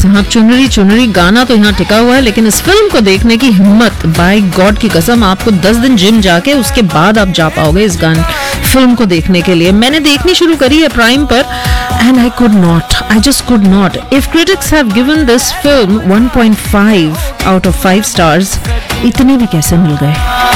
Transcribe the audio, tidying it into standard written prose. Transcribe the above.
हाँ, चुनरी चुनरी गाना तो यहाँ टिका हुआ है, लेकिन इस फिल्म को देखने की हिम्मत, बाय गॉड की कसम, आपको 10 दिन जिम जाके उसके बाद आप जा पाओगे इस फिल्म को देखने के लिए। मैंने देखनी शुरू करी है प्राइम पर and I could not. I just could not. If critics have given this film 1.5 out of 5 stars, इतने भी कैसे मिल गए?